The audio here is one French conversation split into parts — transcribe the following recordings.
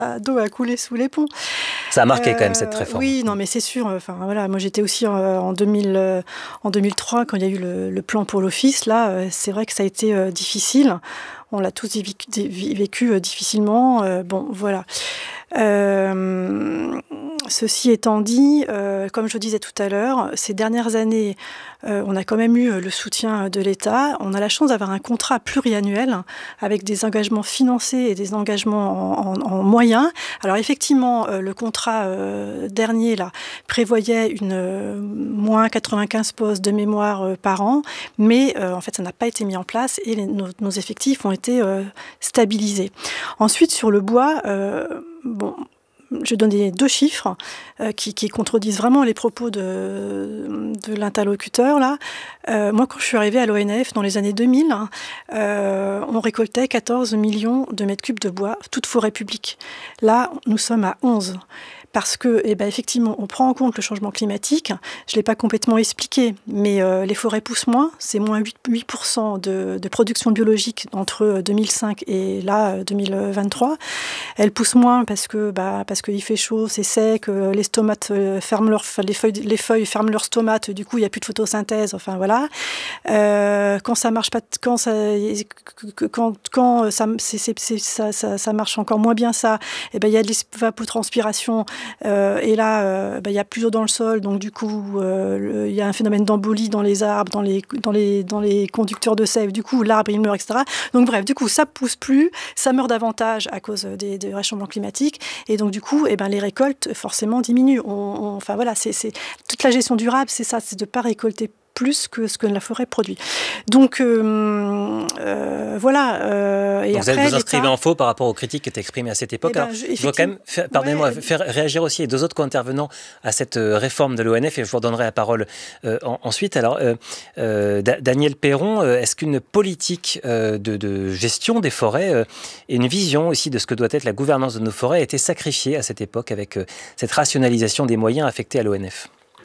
d'eau a coulé sous les ponts. Ça a marqué quand même cette réforme. Oui, non, mais c'est sûr. Enfin voilà, moi j'étais aussi en 2003 quand il y a eu le plan pour l'office. Là, c'est vrai que ça a été difficile. On l'a tous vécu difficilement. Bon, voilà. Ceci étant dit, comme je le disais tout à l'heure, ces dernières années, on a quand même eu le soutien de l'État. On a la chance d'avoir un contrat pluriannuel avec des engagements financés et des engagements en moyens. Alors effectivement, le contrat dernier là prévoyait une moins 95 postes de mémoire par an, mais en fait ça n'a pas été mis en place et nos effectifs ont été stabilisés. Ensuite sur le bois, bon. Je donnais 2 chiffres qui contredisent vraiment les propos de l'interlocuteur. Là. Moi, quand je suis arrivée à l'ONF dans les années 2000, on récoltait 14 millions de mètres cubes de bois, toute forêt publique. Là, nous sommes à 11. Parce que, effectivement, on prend en compte le changement climatique. Je ne l'ai pas complètement expliqué, mais les forêts poussent moins. C'est moins 8% de production biologique entre 2005 et là, 2023. Elles poussent moins parce qu'il fait chaud, c'est sec, les stomates les feuilles ferment leurs stomates, du coup, il n'y a plus de photosynthèse. Enfin, voilà. Quand ça marche pas, quand ça marche encore moins bien, il y a de l'évapotranspiration. Et là, il y a plus d'eau dans le sol, donc du coup, il y a un phénomène d'embolie dans les arbres, dans les conducteurs de sève. Du coup, l'arbre, il meurt, etc. Donc bref, du coup, ça pousse plus, ça meurt davantage à cause des réchauffements climatiques. Et donc du coup, les récoltes, forcément, diminuent. Enfin voilà, c'est toute la gestion durable, c'est ça, c'est de ne pas récolter plus que ce que la forêt produit. Donc voilà. Et donc après, vous inscrivez en faux par rapport aux critiques qui étaient exprimées à cette époque. Je dois quand même faire réagir aussi les 2 autres co-intervenants à cette réforme de l'ONF et je vous redonnerai la parole ensuite. Alors, Daniel Perron, est-ce qu'une politique de gestion des forêts et une vision aussi de ce que doit être la gouvernance de nos forêts a été sacrifiée à cette époque avec cette rationalisation des moyens affectés à l'ONF ?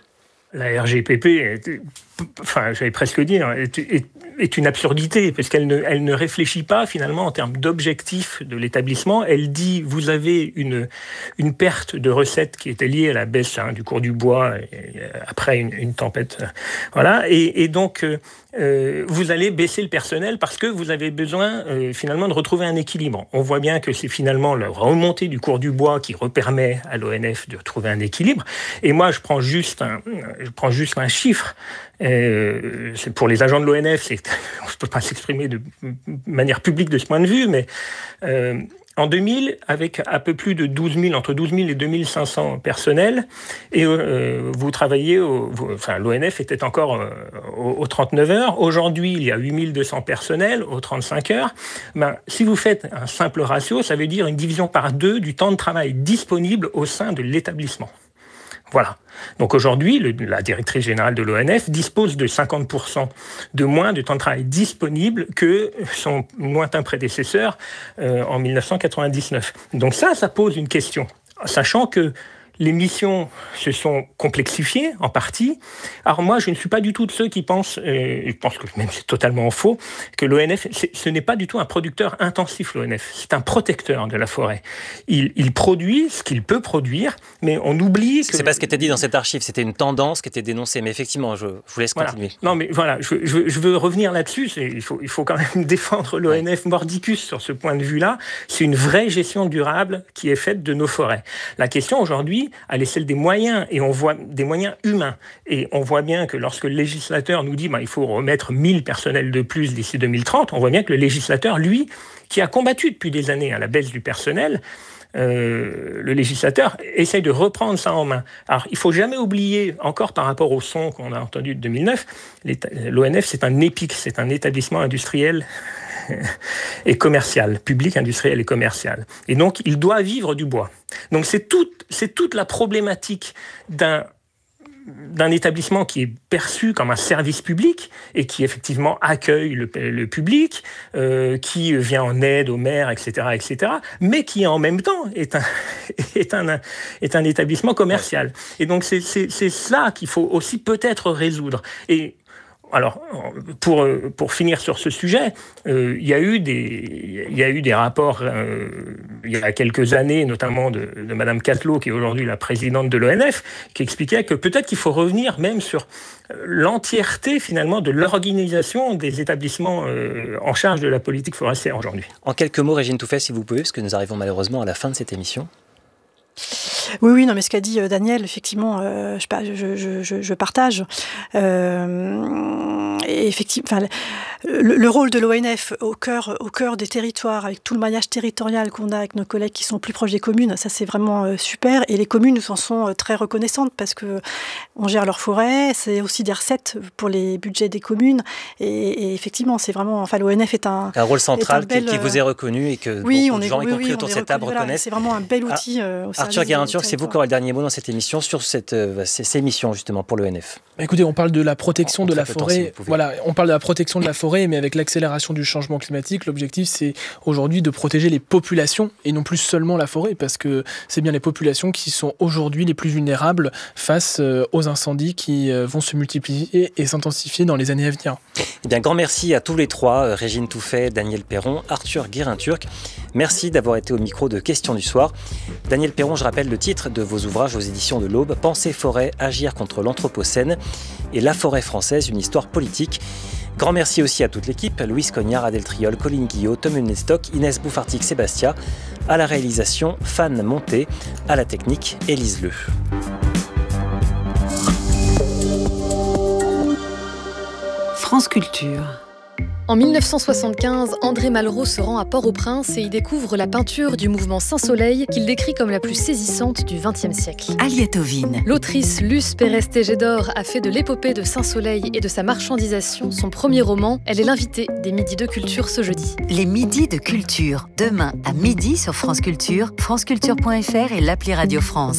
La RGPP, j'allais presque dire, est une absurdité, parce qu'elle ne réfléchit pas finalement en termes d'objectifs de l'établissement. Elle dit, vous avez une perte de recettes qui était liée à la baisse du cours du bois après une tempête. Voilà, et donc vous allez baisser le personnel parce que vous avez besoin finalement de retrouver un équilibre. On voit bien que c'est finalement la remontée du cours du bois qui permet à l'ONF de trouver un équilibre. Et moi, je prends juste un chiffre. C'est pour les agents de l'ONF, on ne peut pas s'exprimer de manière publique de ce point de vue, mais en 2000, avec un peu plus de entre 12 000 et 2 500 personnels, et vous travaillez, l'ONF était encore aux 39 heures. Aujourd'hui, il y a 8 200 personnels aux 35 heures. Si vous faites un simple ratio, ça veut dire une division par 2 du temps de travail disponible au sein de l'établissement. Voilà. Donc aujourd'hui, la directrice générale de l'ONF dispose de 50% de moins de temps de travail disponible que son lointain prédécesseur en 1999. Donc ça pose une question, sachant que les missions se sont complexifiées en partie. Alors moi, je ne suis pas du tout de ceux qui pensent, et je pense que même c'est totalement faux, que l'ONF, ce n'est pas du tout un producteur intensif, l'ONF. C'est un protecteur de la forêt. Il produit ce qu'il peut produire, mais on oublie que... C'est pas ce qui était dit dans cette archive, c'était une tendance qui était dénoncée. Mais effectivement, je vous laisse continuer. Non, mais voilà, je veux revenir là-dessus. Il faut quand même défendre l'ONF mordicus sur ce point de vue-là. C'est une vraie gestion durable qui est faite de nos forêts. La question aujourd'hui, elle est celle des moyens, et on voit des moyens humains. Et on voit bien que lorsque le législateur nous dit il faut remettre 1000 personnels de plus d'ici 2030, on voit bien que le législateur, lui, qui a combattu depuis des années la baisse du personnel, le législateur essaye de reprendre ça en main. Alors, il ne faut jamais oublier, encore par rapport au son qu'on a entendu de 2009, l'ONF, c'est un EPIC, c'est un établissement industriel et commercial, public, industriel et commercial. Et donc, il doit vivre du bois. Donc, c'est toute la problématique d'un établissement qui est perçu comme un service public et qui effectivement accueille le public, qui vient en aide aux maires, etc., mais qui en même temps est un établissement commercial. Et donc c'est cela qu'il faut aussi peut-être résoudre. Et Alors, pour finir sur ce sujet, il y a eu des rapports il y a quelques années, notamment de Madame Catelot, qui est aujourd'hui la présidente de l'ONF, qui expliquait que peut-être qu'il faut revenir même sur l'entièreté finalement de l'organisation des établissements en charge de la politique forestière aujourd'hui. En quelques mots, Régine Touffet, si vous pouvez, parce que nous arrivons malheureusement à la fin de cette émission. Oui, non, mais ce qu'a dit Daniel, effectivement, je partage. Et effectivement, le rôle de l'ONF au cœur des territoires, avec tout le maillage territorial qu'on a avec nos collègues qui sont plus proches des communes, ça c'est vraiment super. Et les communes nous en sont très reconnaissantes parce que on gère leurs forêts, c'est aussi des recettes pour les budgets des communes. Et effectivement, c'est vraiment, l'ONF est un rôle central qui vous est reconnu et que beaucoup de gens, y compris autour de cette table, reconnaissent. C'est vraiment un bel outil. Arthur Guérin-Turc, c'est vous qui aurez le dernier mot dans cette émission sur ces missions justement pour l'ONF. Écoutez, on parle de la protection de la forêt. Voilà, on parle de la protection de la forêt, mais avec l'accélération du changement climatique, l'objectif c'est aujourd'hui de protéger les populations et non plus seulement la forêt, parce que c'est bien les populations qui sont aujourd'hui les plus vulnérables face aux incendies qui vont se multiplier et s'intensifier dans les années à venir. Eh bien, grand merci à tous les trois, Régine Touffet, Daniel Perron, Arthur Guérin-Turc. Merci d'avoir été au micro de Questions du soir. Daniel Perron, je rappelle le titre de vos ouvrages aux éditions de l'Aube, Penser forêt, agir contre l'Anthropocène et La forêt française, une histoire politique. Grand merci aussi à toute l'équipe, Louise Cognard, Adèle Triol, Colline Guillot, Tom Hunestock, Inès Bouffartic-Sébastia, à la réalisation, Fan Monté, à la technique, Élise Leu. France Culture. En 1975, André Malraux se rend à Port-au-Prince et y découvre la peinture du mouvement Saint-Soleil qu'il décrit comme la plus saisissante du XXe siècle. Aliette Ovine. L'autrice Luce Pérez-Tégédor a fait de l'épopée de Saint-Soleil et de sa marchandisation son premier roman. Elle est l'invitée des Midis de Culture ce jeudi. Les Midis de Culture, demain à midi sur France Culture, franceculture.fr et l'appli Radio France.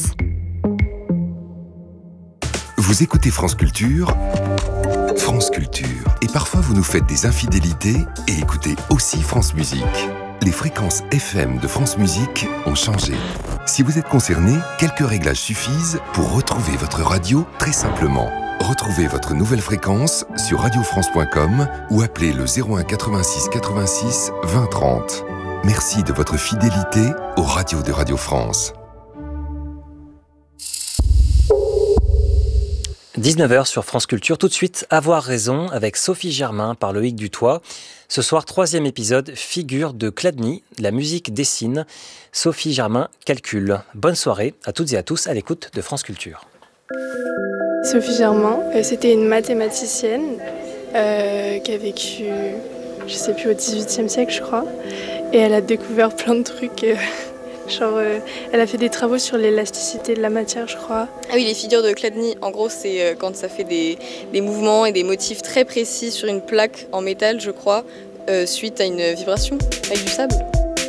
Vous écoutez France Culture, France Culture. Et parfois vous nous faites des infidélités et écoutez aussi France Musique. Les fréquences FM de France Musique ont changé. Si vous êtes concerné, quelques réglages suffisent pour retrouver votre radio très simplement. Retrouvez votre nouvelle fréquence sur radiofrance.com ou appelez le 01 86 86 20 30. Merci de votre fidélité aux radios de Radio France. 19h sur France Culture. Tout de suite, Avoir raison avec Sophie Germain par Loïc Dutoit. Ce soir, 3e épisode, Figure de Chladni, la musique dessine. Sophie Germain calcule. Bonne soirée à toutes et à tous à l'écoute de France Culture. Sophie Germain, c'était une mathématicienne qui a vécu, je sais plus, au XVIIIe siècle, je crois. Et elle a découvert plein de trucs. Elle a fait des travaux sur l'élasticité de la matière, je crois. Ah oui, les figures de Chladni, en gros, c'est quand ça fait des mouvements et des motifs très précis sur une plaque en métal, je crois, suite à une vibration avec du sable.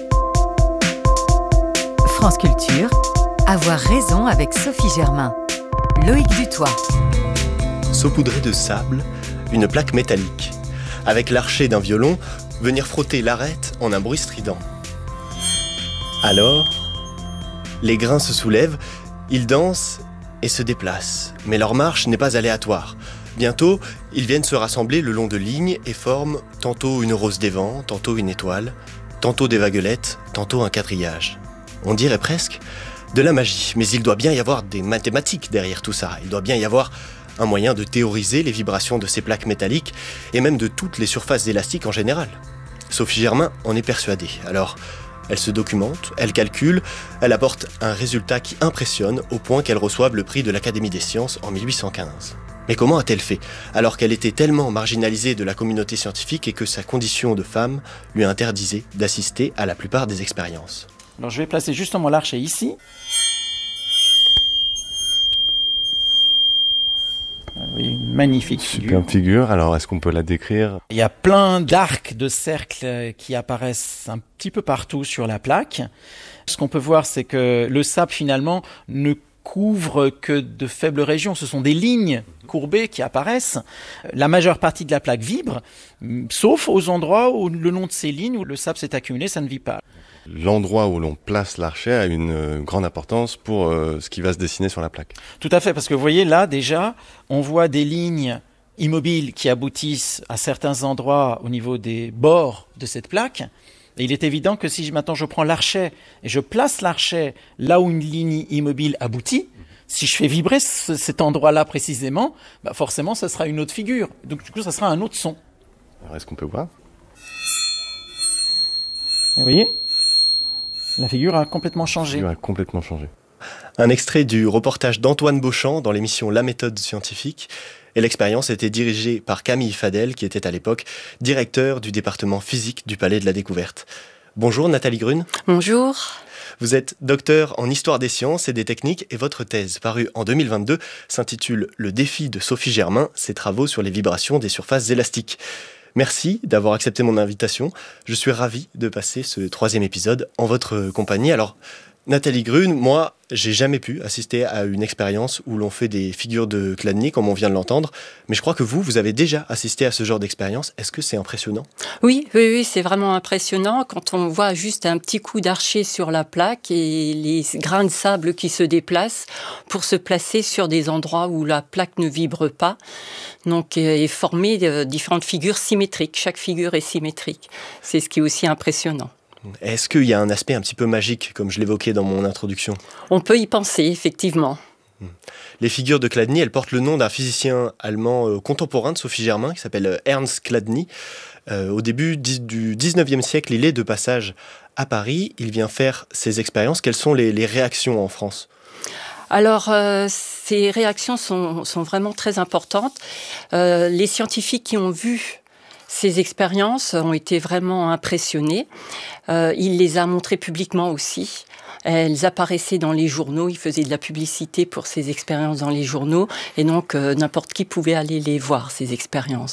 France Culture, Avoir raison avec Sophie Germain. Loïc Dutoit. Saupoudrer de sable une plaque métallique. Avec l'archet d'un violon, venir frotter l'arête en un bruit strident. Alors, les grains se soulèvent, ils dansent et se déplacent. Mais leur marche n'est pas aléatoire. Bientôt, ils viennent se rassembler le long de lignes et forment tantôt une rose des vents, tantôt une étoile, tantôt des vaguelettes, tantôt un quadrillage. On dirait presque de la magie, mais il doit bien y avoir des mathématiques derrière tout ça. Il doit bien y avoir un moyen de théoriser les vibrations de ces plaques métalliques et même de toutes les surfaces élastiques en général. Sophie Germain en est persuadée. Alors, elle se documente, elle calcule, elle apporte un résultat qui impressionne au point qu'elle reçoive le prix de l'Académie des sciences en 1815. Mais comment a-t-elle fait, alors qu'elle était tellement marginalisée de la communauté scientifique et que sa condition de femme lui interdisait d'assister à la plupart des expériences ? Alors je vais placer justement l'archet ici. Oui, une magnifique figure. Superbe figure, alors est-ce qu'on peut la décrire ? Il y a plein d'arcs de cercles qui apparaissent un petit peu partout sur la plaque. Ce qu'on peut voir, c'est que le sable finalement ne couvre que de faibles régions. Ce sont des lignes courbées qui apparaissent. La majeure partie de la plaque vibre, sauf aux endroits où le long de ces lignes où le sable s'est accumulé, ça ne vibre pas. L'endroit où l'on place l'archet a une grande importance pour ce qui va se dessiner sur la plaque. Tout à fait, parce que vous voyez là déjà, on voit des lignes immobiles qui aboutissent à certains endroits au niveau des bords de cette plaque. Et il est évident que si maintenant je prends l'archet et je place l'archet là où une ligne immobile aboutit, si je fais vibrer cet endroit-là précisément, forcément, ça sera une autre figure. Donc, du coup, ça sera un autre son. Alors, est-ce qu'on peut voir ? Vous voyez ? La figure a complètement changé. Un extrait du reportage d'Antoine Beauchamp dans l'émission La méthode scientifique. Et l'expérience était dirigée par Camille Fadel, qui était à l'époque directeur du département physique du Palais de la Découverte. Bonjour Nathalie Grune. Bonjour. Vous êtes docteur en histoire des sciences et des techniques et votre thèse, parue en 2022, s'intitule « Le défi de Sophie Germain, ses travaux sur les vibrations des surfaces élastiques ». Merci d'avoir accepté mon invitation. Je suis ravi de passer ce 3e épisode en votre compagnie. Alors, Nathalie Grune, moi, j'ai jamais pu assister à une expérience où l'on fait des figures de Chladni, comme on vient de l'entendre. Mais je crois que vous avez déjà assisté à ce genre d'expérience. Est-ce que c'est impressionnant ? Oui, c'est vraiment impressionnant quand on voit juste un petit coup d'archet sur la plaque et les grains de sable qui se déplacent pour se placer sur des endroits où la plaque ne vibre pas. Donc, et former différentes figures symétriques. Chaque figure est symétrique. C'est ce qui est aussi impressionnant. Est-ce qu'il y a un aspect un petit peu magique, comme je l'évoquais dans mon introduction ? On peut y penser, effectivement. Les figures de Chladni, elles portent le nom d'un physicien allemand contemporain de Sophie Germain, qui s'appelle Ernst Chladni. Au début du 19e siècle, il est de passage à Paris. Il vient faire ses expériences. Quelles sont les réactions en France ? Alors, ces réactions sont vraiment très importantes. Les scientifiques qui ont vu ces expériences ont été vraiment impressionnés. Il les a montrées publiquement aussi. Elles apparaissaient dans les journaux, il faisait de la publicité pour ces expériences dans les journaux, et donc n'importe qui pouvait aller les voir, ces expériences.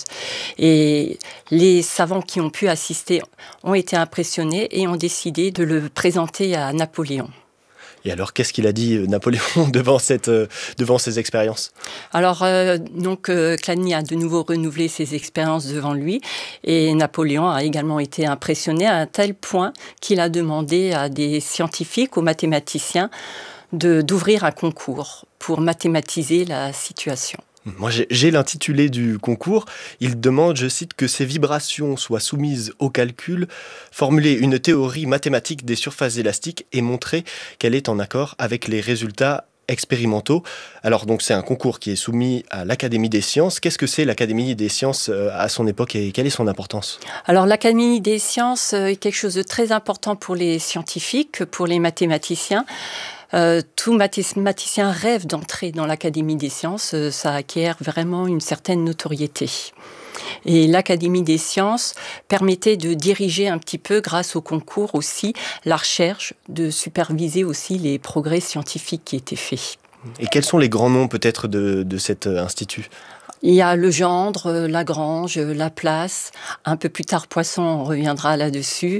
Et les savants qui ont pu assister ont été impressionnés et ont décidé de le présenter à Napoléon. Et alors, qu'est-ce qu'il a dit Napoléon devant ces expériences ? Alors, Chladni a de nouveau renouvelé ses expériences devant lui, et Napoléon a également été impressionné à un tel point qu'il a demandé à des scientifiques, aux mathématiciens, d'ouvrir un concours pour mathématiser la situation. Moi, j'ai l'intitulé du concours. Il demande, je cite, que ces vibrations soient soumises au calcul, formuler une théorie mathématique des surfaces élastiques et montrer qu'elle est en accord avec les résultats expérimentaux. Alors, donc, c'est un concours qui est soumis à l'Académie des sciences. Qu'est-ce que c'est l'Académie des sciences à son époque et quelle est son importance ? Alors, l'Académie des sciences est quelque chose de très important pour les scientifiques, pour les mathématiciens. Tout mathématicien rêve d'entrer dans l'Académie des sciences, ça acquiert vraiment une certaine notoriété. Et l'Académie des sciences permettait de diriger un petit peu, grâce au concours aussi, la recherche, de superviser aussi les progrès scientifiques qui étaient faits. Et quels sont les grands noms peut-être de cet institut ? Il y a Legendre, Lagrange, Laplace, un peu plus tard Poisson, on reviendra là-dessus,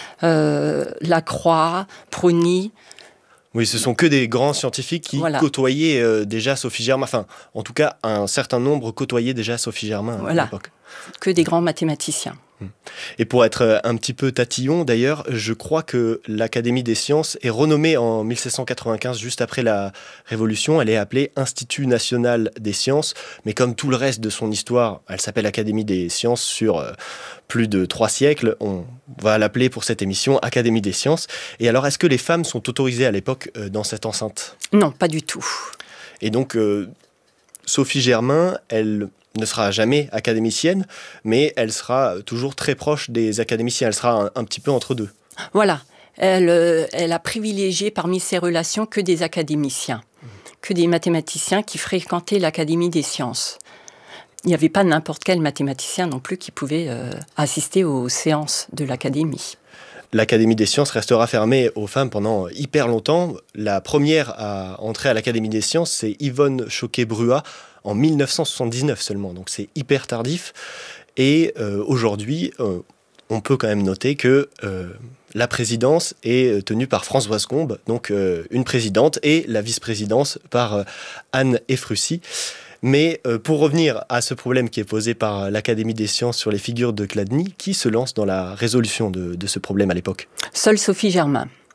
Lacroix, Prony. Oui, ce sont que des grands scientifiques qui côtoyaient déjà Sophie Germain. Enfin, en tout cas, un certain nombre côtoyaient déjà Sophie Germain à l'époque. Que des grands mathématiciens. Et pour être un petit peu tatillon, d'ailleurs, je crois que l'Académie des sciences est renommée en 1795, juste après la Révolution. Elle est appelée Institut national des sciences, mais comme tout le reste de son histoire, elle s'appelle Académie des sciences sur plus de 3 siècles. On va l'appeler pour cette émission Académie des sciences. Et alors, est-ce que les femmes sont autorisées à l'époque dans cette enceinte ? Non, pas du tout. Et donc, Sophie Germain, elle ne sera jamais académicienne, mais elle sera toujours très proche des académiciens. Elle sera un petit peu entre deux. Voilà. Elle a privilégié parmi ses relations que des académiciens, que des mathématiciens qui fréquentaient l'Académie des sciences. Il n'y avait pas n'importe quel mathématicien non plus qui pouvait assister aux séances de l'Académie. L'Académie des sciences restera fermée aux femmes pendant hyper longtemps. La première à entrer à l'Académie des sciences, c'est Yvonne Choquet-Bruat, en 1979 seulement, donc c'est hyper tardif. Et aujourd'hui, on peut quand même noter que la présidence est tenue par Françoise Combe, donc une présidente, et la vice-présidence par Anne Ephrussi. Mais pour revenir à ce problème qui est posé par l'Académie des sciences sur les figures de Chladni, qui se lance dans la résolution de ce problème à l'époque ? Seule Sophie Germain.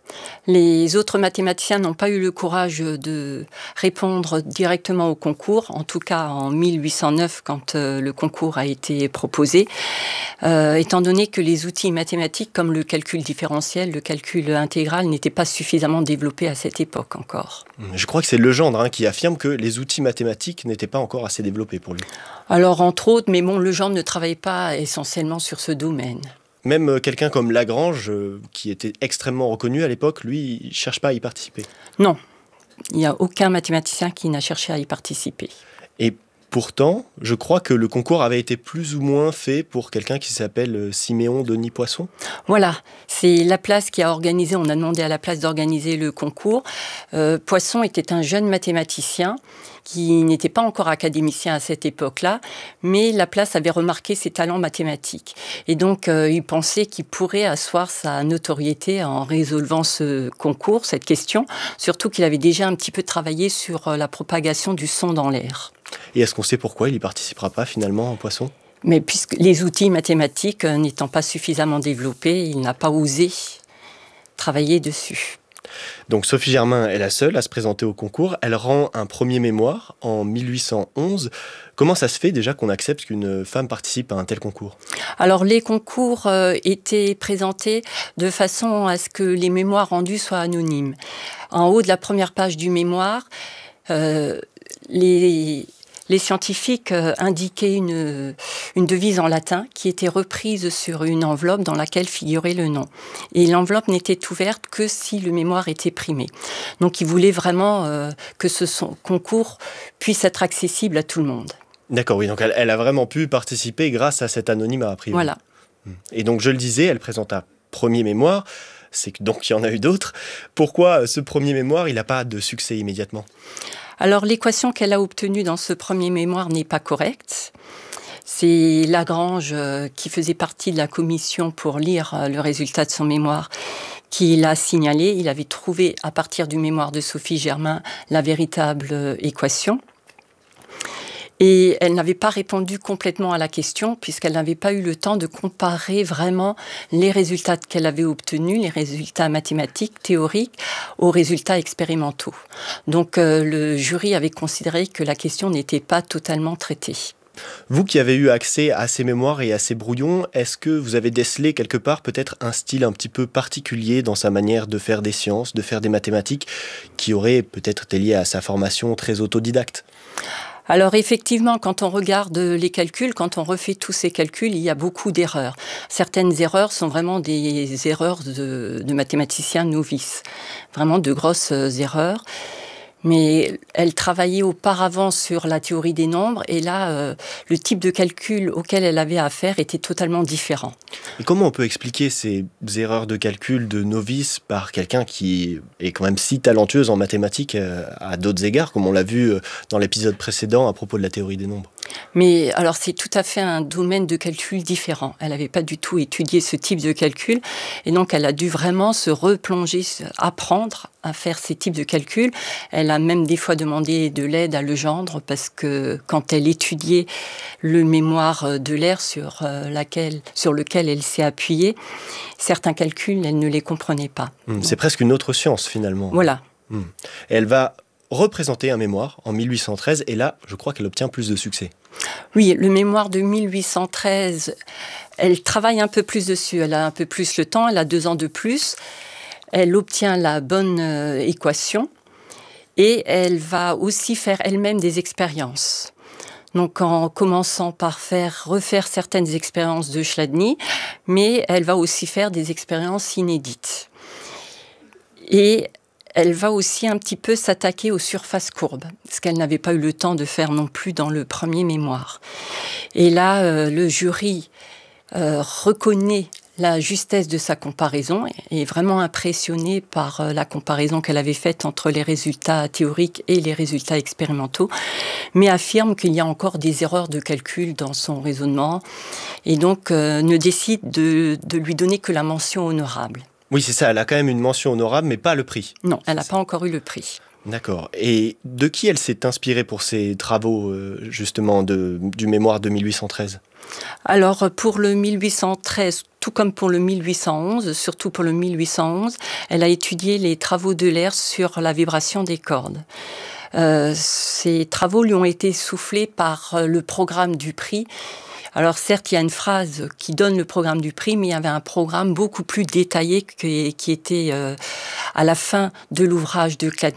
Les autres mathématiciens n'ont pas eu le courage de répondre directement au concours, en tout cas en 1809 quand le concours a été proposé, étant donné que les outils mathématiques comme le calcul différentiel, le calcul intégral n'étaient pas suffisamment développés à cette époque encore. Je crois que c'est Legendre qui affirme que les outils mathématiques n'étaient pas encore assez développés pour lui. Alors entre autres, mais bon, Legendre ne travaille pas essentiellement sur ce domaine. Même quelqu'un comme Lagrange, qui était extrêmement reconnu à l'époque, lui, il ne cherche pas à y participer. Non, il n'y a aucun mathématicien qui n'a cherché à y participer. Et pourtant, je crois que le concours avait été plus ou moins fait pour quelqu'un qui s'appelle Siméon Denis Poisson. Voilà, c'est Laplace qui a organisé, on a demandé à Laplace d'organiser le concours. Poisson était un jeune mathématicien qui n'était pas encore académicien à cette époque-là, mais Laplace avait remarqué ses talents mathématiques. Et donc, il pensait qu'il pourrait asseoir sa notoriété en résolvant ce concours, cette question, surtout qu'il avait déjà un petit peu travaillé sur la propagation du son dans l'air. Et est-ce qu'on sait pourquoi il n'y participera pas finalement, Poisson ? Mais puisque les outils mathématiques n'étant pas suffisamment développés, il n'a pas osé travailler dessus. Donc Sophie Germain est la seule à se présenter au concours. Elle rend un premier mémoire en 1811. Comment ça se fait déjà qu'on accepte qu'une femme participe à un tel concours ? Alors les concours étaient présentés de façon à ce que les mémoires rendus soient anonymes. En haut de la première page du mémoire, les scientifiques indiquaient une devise en latin qui était reprise sur une enveloppe dans laquelle figurait le nom. Et l'enveloppe n'était ouverte que si le mémoire était primé. Donc ils voulaient vraiment que ce concours puisse être accessible à tout le monde. D'accord, oui, donc elle a vraiment pu participer grâce à cet anonymat privé. Voilà. Et donc je le disais, elle présente un premier mémoire, c'est que donc il y en a eu d'autres. Pourquoi ce premier mémoire, il n'a pas de succès immédiatement ? Alors, l'équation qu'elle a obtenue dans ce premier mémoire n'est pas correcte. C'est Lagrange, qui faisait partie de la commission pour lire le résultat de son mémoire, qui l'a signalé. Il avait trouvé, à partir du mémoire de Sophie Germain, la véritable équation. Et elle n'avait pas répondu complètement à la question, puisqu'elle n'avait pas eu le temps de comparer vraiment les résultats qu'elle avait obtenus, les résultats mathématiques, théoriques, aux résultats expérimentaux. Donc le jury avait considéré que la question n'était pas totalement traitée. Vous qui avez eu accès à ces mémoires et à ces brouillons, est-ce que vous avez décelé quelque part peut-être un style un petit peu particulier dans sa manière de faire des sciences, de faire des mathématiques, qui aurait peut-être été lié à sa formation très autodidacte ? Alors effectivement, quand on regarde les calculs, quand on refait tous ces calculs, il y a beaucoup d'erreurs. Certaines erreurs sont vraiment des erreurs de mathématiciens novices, vraiment de grosses erreurs. Mais elle travaillait auparavant sur la théorie des nombres et là, le type de calcul auquel elle avait affaire était totalement différent. Et comment on peut expliquer ces erreurs de calcul de novice par quelqu'un qui est quand même si talentueuse en mathématiques à d'autres égards, comme on l'a vu dans l'épisode précédent à propos de la théorie des nombres ? Mais alors c'est tout à fait un domaine de calcul différent. Elle n'avait pas du tout étudié ce type de calcul et donc elle a dû vraiment se replonger, apprendre à faire ces types de calculs. Elle a même des fois demandé de l'aide à Legendre parce que quand elle étudiait le mémoire de l'air sur lequel elle s'est appuyée, certains calculs, elle ne les comprenait pas. C'est presque une autre science finalement. Voilà. Et elle va représenter un mémoire en 1813 et là, je crois qu'elle obtient plus de succès. Oui, le mémoire de 1813, elle travaille un peu plus dessus, elle a un peu plus le temps, elle a 2 ans de plus, elle obtient la bonne équation et elle va aussi faire elle-même des expériences. Donc en commençant par refaire certaines expériences de Chladni, mais elle va aussi faire des expériences inédites. Et elle va aussi un petit peu s'attaquer aux surfaces courbes, ce qu'elle n'avait pas eu le temps de faire non plus dans le premier mémoire. Et là, le jury reconnaît la justesse de sa comparaison et est vraiment impressionné par la comparaison qu'elle avait faite entre les résultats théoriques et les résultats expérimentaux, mais affirme qu'il y a encore des erreurs de calcul dans son raisonnement et donc ne décide de lui donner que la mention honorable. Oui, c'est ça, elle a quand même une mention honorable, mais pas le prix. Non, elle n'a pas encore eu le prix. D'accord. Et de qui elle s'est inspirée pour ses travaux, justement, du mémoire de 1813 ? Alors, pour le 1813, tout comme pour le 1811, surtout pour le 1811, elle a étudié les travaux d'Euler sur la vibration des cordes. Ces travaux lui ont été soufflés par le programme du prix. Alors certes, il y a une phrase qui donne le programme du prix, mais il y avait un programme beaucoup plus détaillé qui était à la fin de l'ouvrage de Clade